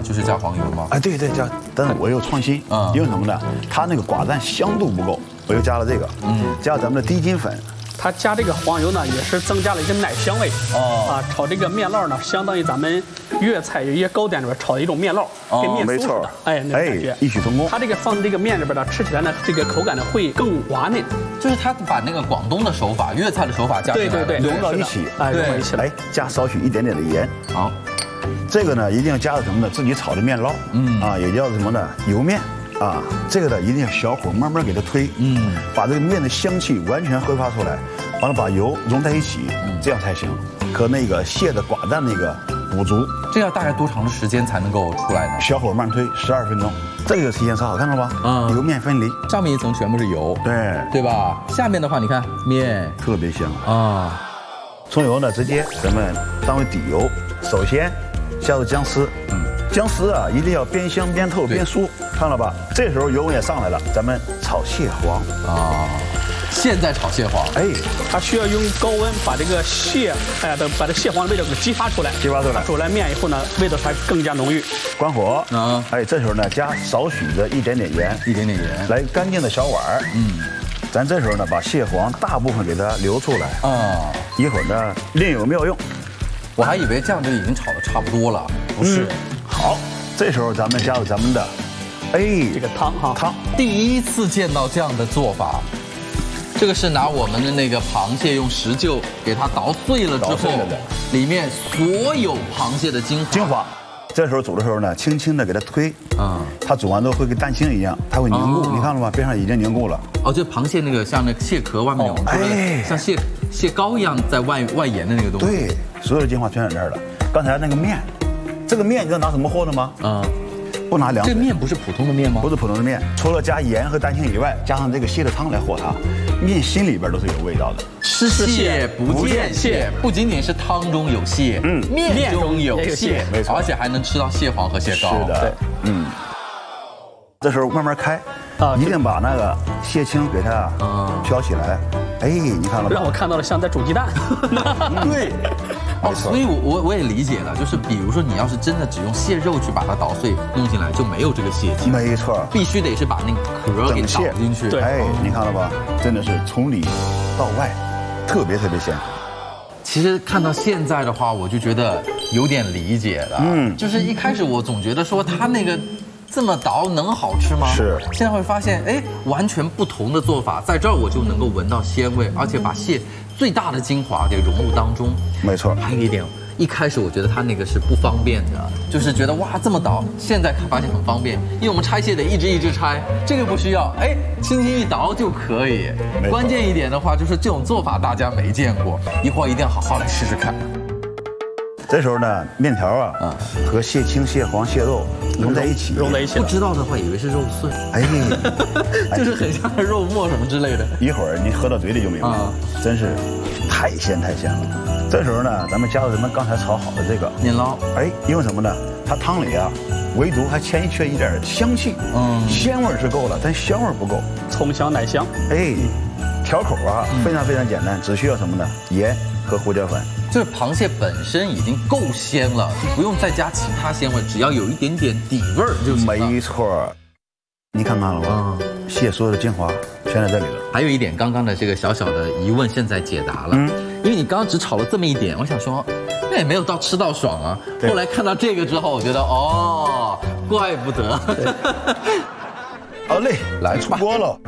就是加黄油吗？ 哎，对对，加，但是我又创新，因为什么呢？它那个寡淡香度不够，我又加了这个，加咱们的低筋粉。 它加这个黄油呢，也是增加了一个奶香味。炒这个面烙呢，相当于咱们粤菜有一些糕点里边炒的一种面烙，跟面酥似的。哎，那种感觉异曲同工。 它这个放在这个面里边呢，吃起来呢，这个口感呢会更滑嫩。 就是它把那个广东的手法、粤菜的手法加进来， 对， 融到一起， 哎，融到一起了。 哎，加少许一点点的盐。 好， 这个呢一定要加的什么呢？自己炒的面烙，也叫什么呢？油面。这个呢一定要小火慢慢给它推，把这个面的香气完全挥发出来，完了把油融在一起，这样才行。和那个蟹的寡淡那个补足。 这要大概多长的时间才能够出来呢？ 小火慢推12分钟，这个体现超好看了吧？油面分离， 上面一层全部是油，对吧？下面的话，你看面特别香啊。葱油呢，直接咱们当为底油，首先下入姜丝，姜丝啊一定要边香边透边酥，看了吧？这时候油温也上来了，咱们炒蟹黄啊。 现在炒蟹黄， 哎，它需要用高温把这个蟹，把这蟹黄的味道给激发出来，煮来面以后呢，味道才更加浓郁。 关火，哎，这时候呢加少许的一点点盐，来干净的小碗儿，咱这时候呢把蟹黄大部分给它留出来，一会儿呢另有妙用。 我还以为这样就已经炒得差不多了，不是。 好，这时候咱们加入咱们的， 这个汤， 第一次见到这样的做法。这个是拿我们的那个螃蟹用石臼给它捣碎了之后，里面所有螃蟹的精华。 这时候煮的时候呢，轻轻的给它推，它煮完之后会跟蛋清一样，它会凝固。你看了吗？边上已经凝固了。 哦，就螃蟹那个像那个蟹壳外面有像蟹膏一样在外延的那个东西。 对，所有的精华全在这儿了。刚才那个面，这个面你知道拿什么和的吗？不拿凉水。 这面不是普通的面吗？ 不是普通的面，除了加盐和蛋清以外，加上这个蟹的汤来和它，面心里边都是有味道的。 吃蟹不见蟹，不仅仅是汤中有蟹，面中有蟹， 没错， 而且还能吃到蟹黄和蟹膏。 是的，这时候慢慢开，一定把那个蟹青给它飘起来。哎，你看了吗？ 让我看到了像在煮鸡蛋。 对。 所以我也理解了，就是比如说你要是真的只用蟹肉去把它捣碎弄进来，就没有这个蟹精。 没错， 必须得是把那个壳给捣进去。 哎，你看了吧？真的是从里到外，特别香。 其实看到现在的话，我就觉得有点理解了。就是一开始我总觉得说它那个这么捣能好吃吗？ 是。 现在会发现，哎，完全不同的做法，在这儿我就能够闻到鲜味，而且把蟹最大的精华给融入当中。 没错。 还有一点，一开始我觉得它那个是不方便的，就是觉得哇这么捣，现在发现很方便，因为我们拆蟹得一只拆，这个不需要，哎，轻轻一捣就可以。关键一点的话就是这种做法大家没见过，一会儿一定要好好来试试看。 这时候呢，面条和蟹青、蟹黄、蟹肉融在一起， 不知道的话以为是肉碎，就是很像肉末什么之类的。 一会儿你喝到嘴里就明白了，真是太鲜了。这时候呢，咱们加入咱们刚才炒好的这个面捞， 因为什么呢？它汤里唯独还欠缺一点香气，鲜味是够了，但香味不够， 葱香奶香。 调口非常简单，只需要什么呢？盐和胡椒粉。 就是螃蟹本身已经够鲜了，就不用再加其他鲜味，只要有一点点底味儿就行了。 没错，你看了吗？蟹所有的精华全在这里了。 还有一点，刚刚的这个小小的疑问现在解答了，因为你刚刚只炒了这么一点，我想说，那也没有吃到爽啊。后来看到这个之后，我觉得怪不得。 好嘞，来出锅了。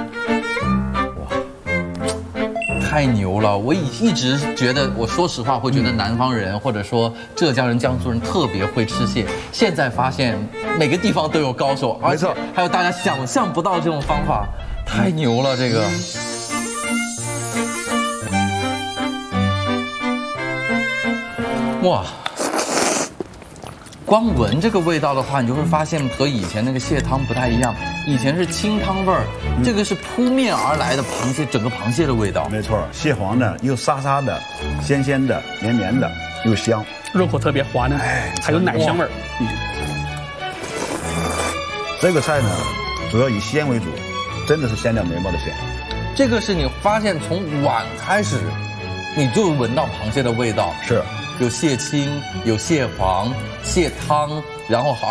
太牛了！我一直觉得，我说实话会觉得南方人或者说浙江人、江苏人特别会吃蟹，现在发现每个地方都有高手，而且还有大家想象不到这种方法，太牛了！这个，哇！光闻这个味道的话，你就会发现和以前那个蟹汤不太一样。以前是清汤味儿，这个是扑面而来的螃蟹，整个螃蟹的味道。 没错，蟹黄呢又沙沙的、鲜的、绵的，又香， 肉口特别滑嫩，还有奶香味儿。 这个菜呢，主要以鲜为主，真的是鲜亮眉毛的鲜。 这个是你发现从碗开始，你就闻到螃蟹的味道， 是。有蟹青，有蟹黄、蟹汤，然后好。